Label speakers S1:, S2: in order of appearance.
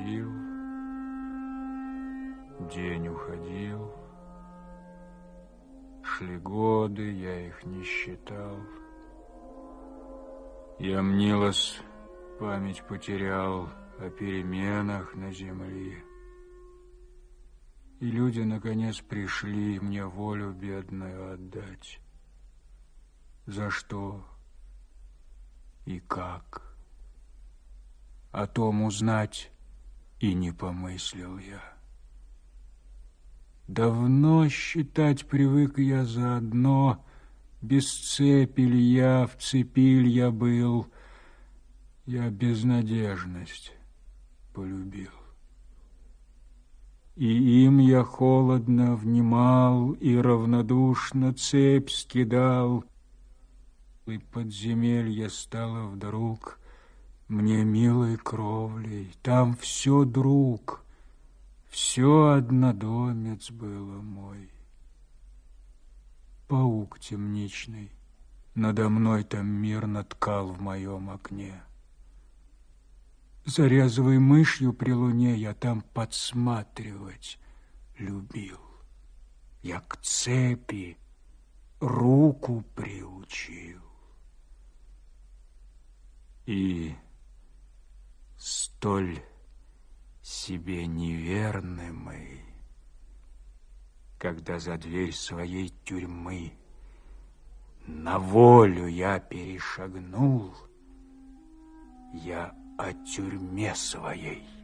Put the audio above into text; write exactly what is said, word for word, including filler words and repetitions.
S1: приходил, день уходил, шли годы, я их не считал. Я мнилось, память потерял о переменах на земле. И люди, наконец, пришли мне волю бедную отдать. За что и как? О том узнать и не помыслил я. Давно считать привык я заодно, без цепи ль я, в цепи ль я был, я безнадежность полюбил. И им я холодно внимал и равнодушно цепь скидал, и подземелье стало вдруг мне милой кровлей. Там все друг, все однодомец было мой. Паук темничный надо мной там мирно ткал в моем окне. За резвой мышью при луне я там подсматривать любил. Я к цепи руку приучил. И столь себе неверны мы, когда за дверь своей тюрьмы на волю я перешагнул, я о тюрьме своей